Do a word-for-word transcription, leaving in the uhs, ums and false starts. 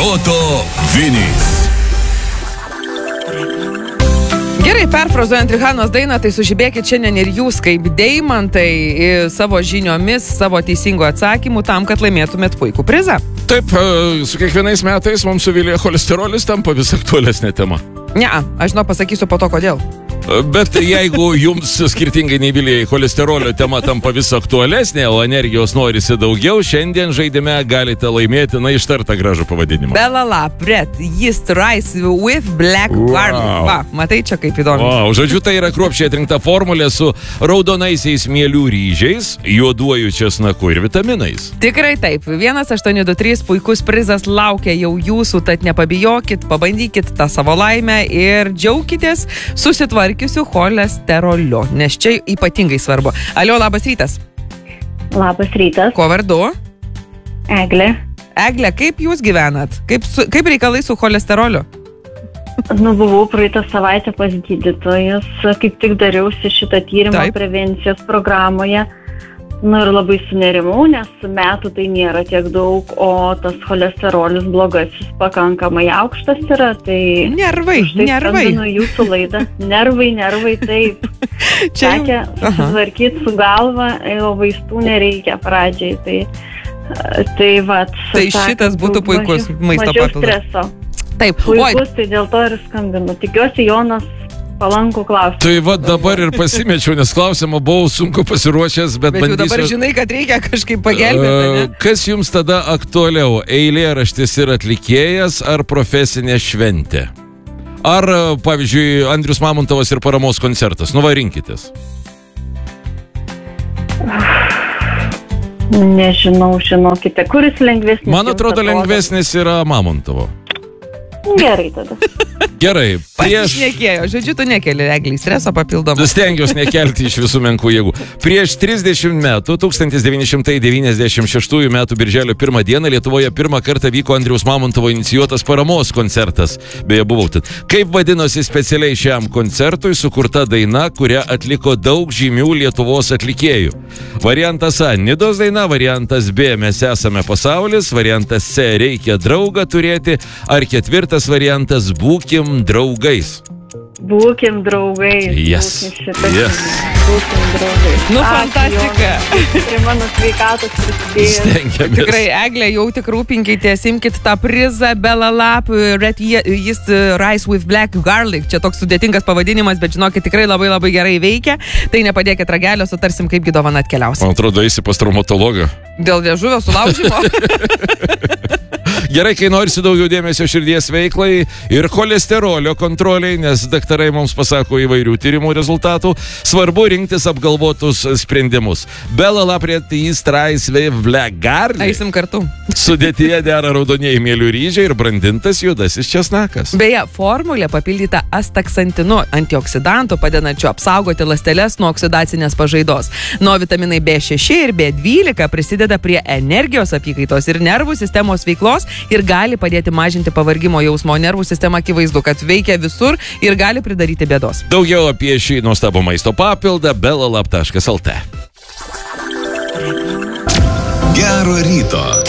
Proto Vinys. Gerai, perfrazuojant Rihanos dainą, tai sužibėkit šiandien ir jūs kaip deimantai savo žiniomis, savo teisingų atsakymų tam, kad laimėtumėt puikų prizą. Taip, su kiekvienais metais mums su Vilija cholesterolis tampa vis aktualesnė tema. Ne, aš žinau, pasakysiu po to, kodėl. Bet jeigu jums skirtingai nei Vilijai cholesterolio tema tampa vis aktualesnė, o energijos norisi daugiau, šiandien žaidime galite laimėti, na, ištartą gražų pavadinimą. Belalap, Red Yeast Rice with Black Garlic. Wow. Va, matai čia kaip įdomu. O, žodžiu, tai yra kruopščiai atrinkta formulė su raudonaisiais mielių ryžiais, juoduoju česnaku ir vitaminais. Tikrai taip. vienas aštuoni du trys puikus prizas laukia jau jūsų, tad nepabijokit, pabandykit tą savo laimę ir džiaukitės susitvarkiusiu cholesteroliu, nes čia ypatingai svarbu. Alio, labas rytas. Labas rytas. Kuo vardu? Eglė. Eglė, kaip jūs gyvenat? Kaip, su, kaip reikalai su cholesteroliu? Nu, buvau praeitą savaitę pas gydytojas, kaip tik dariausi šitą tyrimą Taip. prevencijos programoje. Nu ir labai sunerimau, nes metų tai nėra tiek daug, o tas cholesterolis blogasis pakankamai aukštas yra, tai... Nervai, štai nervai. skambinu jūsų laidą. Nervai, nervai, taip. Čia jau- Sakė, susitvarkyti su galva, o vaistų nereikia pradžiai, tai... Tai, vat, Tai sakė, šitas būtų daug puikus mažiau- maisto mažiau papildas. streso. Taip, Puikus, oi, tai dėl to ir skambinu. Tikiuosi, Jonas palankų klausimą. Tai va dabar ir pasimečiau, nes klausimą buvau sunku pasiruošęs, bet, bet jau dabar bandysiu... žinai, kad reikia kažkaip pagelbėti, E, ne? Kas jums tada aktualiau, eilėraštis ir atlikėjas ar profesinė šventė? Ar, e, pavyzdžiui, Andrius Mamontovas ir paramos koncertas? Nu va, rinkitės. Nežinau, žinokite, kuris lengvesnis? Man jums atrodo, lengvesnis yra Mamontovo. Gerai tada. Gerai, prieš... Pasišnekėjo, žodžiu, tu nekeli Eglei streso papildomą. Stengiuosi nekelti iš visų menkų jėgų. Prieš trisdešimt metų, tūkstantis devyni šimtai devyniasdešimt šeštųjų metų birželio pirmą dieną Lietuvoje pirmą kartą vyko Andriaus Mamontovo inicijuotas paramos koncertas. Beje, buvau ten. Kaip vadinosi specialiai šiam koncertui sukurta daina, kurią atliko daug žymių Lietuvos atlikėjų? Variantas A – Nidos daina, variantas B – Mes esame pasaulis, variantas C – Reikia draugą turėti, ar ketvirtas variantas – Būkim draugais. Būkim draugai. Yes. Būkim šitą- Yes. Būkim draugai. Nu, Ačiū, fantastika. Jonas. Prie mano sveikatos prisidėjęs. Stengiamės. Tikrai, Eglė, jau tik rūpinkitės, imkit tą prizą Belalap Red Yeast Rice with Black Garlic. Čia toks sudėtingas pavadinimas, bet žinokit, tikrai labai labai gerai veikia. Tai nepadėkit ragelio, sutarsim, kaipgi dovana atkeliaus. Man atrodo, eisi pas traumatologą. Dėl liežuvio sulaužymo. Gerai, kai norisi daugiau dėmesio širdies veiklai ir cholesterolio kontroliai, nes daktarai mums pasako įvairių tyrimų rezultatų, svarbu rinktis apgalvotus sprendimus. Belalap Red Yeast Rice with Black Garlic. Eisim kartu. Sudėtyje dera raudonieji mielių ryžiai ir brandintas juodasis česnakas. Beje, formulė papildyta astaksantinu, antioksidantų, padedančiu apsaugoti ląsteles nuo oksidacinės pažaidos. Nuo vitaminai B šeši ir B dvylika prisideda prie energijos apykaitos ir nervų sistemos veiklos ir gali padėti mažinti pavargimo jausmo. Nervų sistema akivaizdu, kad veikia visur ir gali pridaryti bėdos. Daugiau apie šį nuostabų maisto papildą belalap taškas lt. Gero ryto.